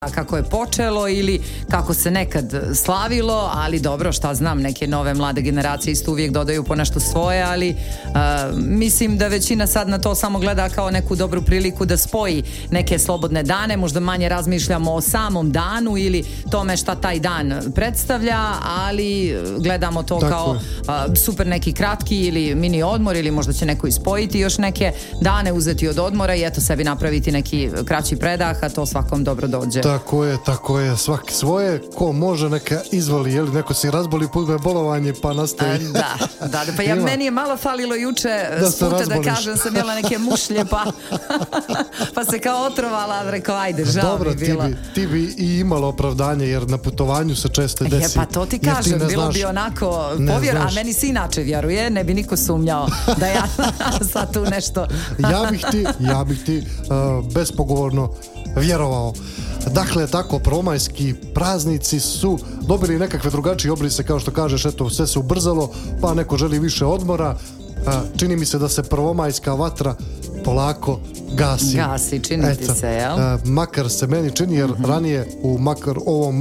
kako je počelo ili kako se nekad slavilo, ali dobro, šta znam, neke nove mlade generacije isto uvijek dodaju po nešto svoje, ali mislim da većina sad na to samo gleda kao neku dobru priliku da spoji neke slobodne dane, možda manje razmišljamo o samom danu ili tome šta taj dan predstavlja, ali gledamo to kao super neki kratki ili mini odmor, ili možda će neko ispojiti još neke dane, uzeti od odmora i eto sebi napraviti neki kraći predah, a to svakom dobro dođe. Tako je, svaki svoje, ko može neka izvoli, jel, neko se razboli, putbe bolovanje pa nastavi. Da, pa meni je malo falilo juče s puta da kažem, sam jela neke mušlje pa se kao otrovala, rekao ajde, žao mi bilo. Dobro, ti bi i imala opravdanje, jer na putovanju se često desi. Pa to ti kažem, bilo bi onako povjer, a meni se inače vjeruje, ne bi niko sumnjao da ja sad tu nešto... Ja bih ti bespogovorno vjerovao. Dakle, tako, prvomajski praznici su dobili nekakve drugačije obrise, kao što kažeš, eto, sve se ubrzalo, pa neko želi više odmora. Čini mi se da se prvomajska vatra polako gasi. Čini ti se, jel? Makar se meni čini, jer ranije u ovom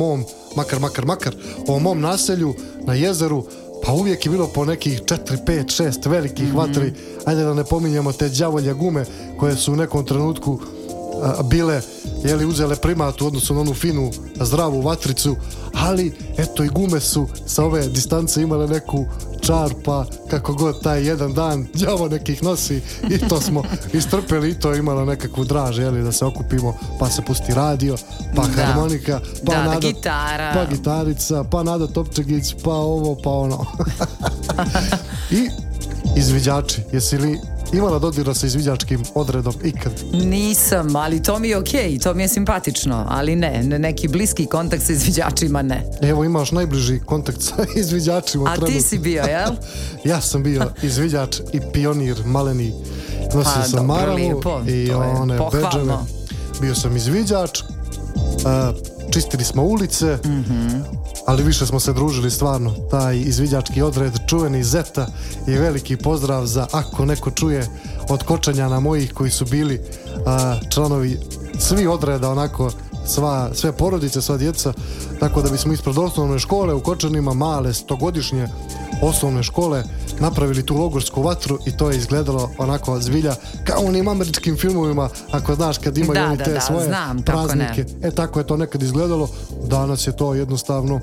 mom naselju na jezeru, pa uvijek je bilo po nekih 4, 5, 6 velikih vatri. Ajde da ne pominjemo te đavolje gume koje su u nekom trenutku bile, jeli, uzele primat u odnosu na onu finu zdravu vatricu, ali eto i gume su sa ove distance imale neku čar, pa kako god taj jedan dan đavo nekih nosi i to smo istrpeli i to je imalo nekakvu draž, jeli, da se okupimo, pa se pusti radio, pa harmonika, pa gitara, pa gitarica, pa Nada Topčegić, pa ovo, pa ono. I izviđači, jesi li imala dodira sa izviđačkim odredom ikad? Nisam, ali to mi je okej, to mi je simpatično, ali ne, neki bliski kontakt sa izviđačima ne. Evo, imaš najbliži kontakt sa izviđačima. A ti si bio, jel? Ja sam bio izviđač i pionir maleni. Nosio sam maramu i one bedževe. Bio sam izviđač, čistili smo ulice, ali više smo se družili stvarno. Taj izviđački odred, čuveni Zeta, i veliki pozdrav za ako neko čuje od Kočanjana mojih koji su bili članovi svi odreda, onako sve porodice, sva djeca, tako da bismo ispred osnovne škole u Kočanima, male 100-godišnje osnovne škole, napravili tu logorsku vatru i to je izgledalo onako zbilja kao u onim američkim filmovima, ako znaš kad imaju oni te svoje praznike. Tako je to nekad izgledalo. Danas je to jednostavno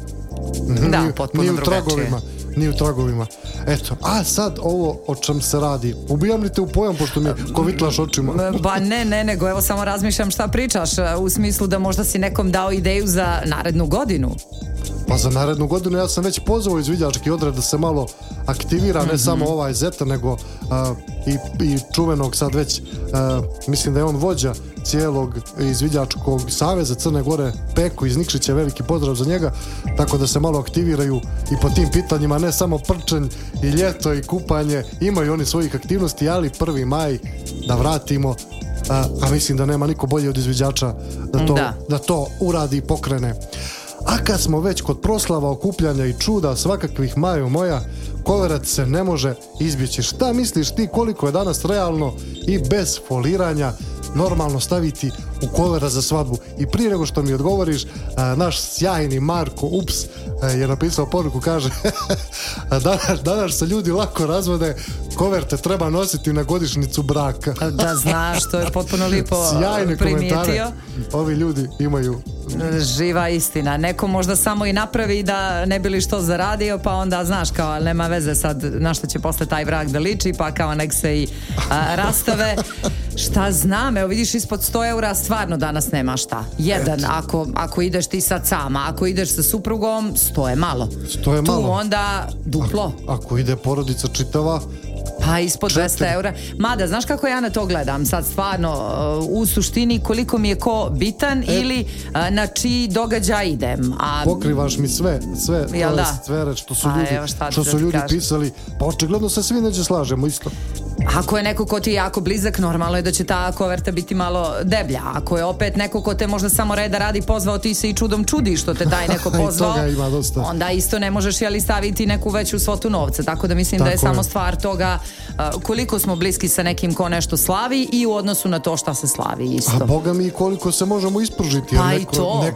ni u tragovima. Eto, a sad ovo o čem se radi. Ubijam li te u pojam, pošto mi kovitlaš očima? Ba ne, nego evo samo razmišljam šta pričaš, u smislu da možda si nekom dao ideju za narednu godinu. Pa za narednu godinu ja sam već pozvao izviđački odred da se malo aktivira, ne samo ovaj Zeta, nego i čuvenog sad već, mislim da je on vođa cijelog izviđačkog saveza Crne Gore, Peko iz Nikšića, veliki pozdrav za njega, tako da se malo aktiviraju i po tim pitanjima, ne samo prčanj i ljeto i kupanje, imaju oni svojih aktivnosti, ali 1. maj da vratimo, a mislim da nema niko bolje od izviđača da to uradi i pokrene. A kad smo već kod proslava, okupljanja i čuda svakakvih, Majo moja, koverac se ne može izbjeći. Šta misliš ti koliko je danas realno i bez foliranja normalno staviti u kovera za svadbu? I prije nego što mi odgovoriš, naš sjajni Marko Ups je napisao poruku, kaže danas se ljudi lako razvode, koverte treba nositi na godišnjicu braka. Da znaš, to je potpuno lipo sjajne primijetio. Komentare ovi ljudi imaju. Živa istina, neko možda samo i napravi da ne bi li što zaradio, pa onda znaš kao nema veze sad na što će posle taj brak da liči, pa kao nek se i rastave. Šta znam, evo vidiš, ispod 100 eura stvarno danas nema šta. Jedan, ako ideš ti sad sama, ako ideš sa suprugom, 100 je malo. Tu onda duplo. Ako ide porodica čitava, pa ispod 200 eura. Mada, znaš kako ja na to gledam sad stvarno, u suštini koliko mi je ko bitan ili na čiji događaj idem. Pokrivaš mi sve stvere što su ljudi pisali, pa očigledno se svi neće slažemo isto. Ako je neko ko ti je jako blizak, normalno je da će ta koverta biti malo deblja. Ako je opet neko ko te možda samo reda radi pozvao, ti se i čudom čudi što te taj neko pozvao, onda isto ne možeš staviti neku veću svotu novca. Tako da mislim da je samo stvar toga koliko smo bliski sa nekim ko nešto slavi i u odnosu na to šta se slavi isto. A boga mi koliko se možemo ispružiti. Pa i to.